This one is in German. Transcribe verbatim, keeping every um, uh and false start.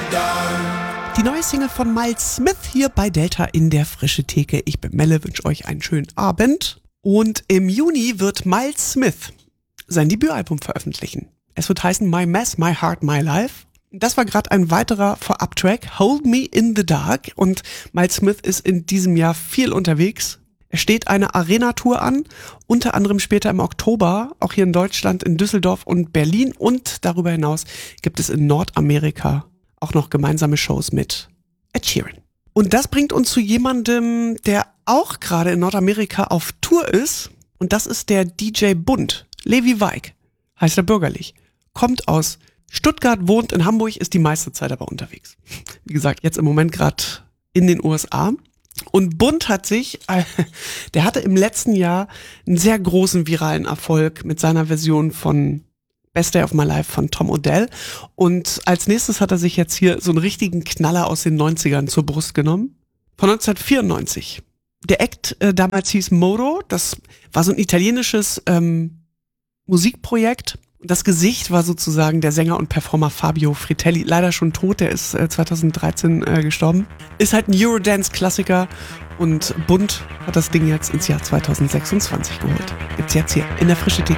Die neue Single von Miles Smith hier bei Delta in der Frische Theke. Ich bin Melle, wünsche euch einen schönen Abend. Und im Juni wird Miles Smith sein Debütalbum veröffentlichen. Es wird heißen My Mess, My Heart, My Life. Das war gerade ein weiterer Vorab-Track, Hold Me in the Dark. Und Miles Smith ist in diesem Jahr viel unterwegs. Es steht eine Arena-Tour an, unter anderem später im Oktober, auch hier in Deutschland, in Düsseldorf und Berlin. Und darüber hinaus gibt es in Nordamerika auch noch gemeinsame Shows mit Ed Sheeran. Und das bringt uns zu jemandem, der auch gerade in Nordamerika auf Tour ist. Und das ist der D J Bund. Levi Weig heißt er bürgerlich. Kommt aus Stuttgart, wohnt in Hamburg, ist die meiste Zeit aber unterwegs. Wie gesagt, jetzt im Moment gerade in den U S A. Und Bund hat sich, äh, der hatte im letzten Jahr einen sehr großen viralen Erfolg mit seiner Version von Best Day of My Life von Tom Odell. Und als nächstes hat er sich jetzt hier so einen richtigen Knaller aus den neunzigern zur Brust genommen. Von neunzehnhundertvierundneunzig. Der Act äh, damals hieß Modo. Das war so ein italienisches ähm, Musikprojekt. Das Gesicht war sozusagen der Sänger und Performer Fabio Fritelli. Leider schon tot, der ist äh, zweitausenddreizehn äh, gestorben. Ist halt ein Eurodance-Klassiker. Und Bund hat das Ding jetzt ins Jahr zweitausendsechsundzwanzig geholt. Gibt's jetzt hier in der Frische Theke.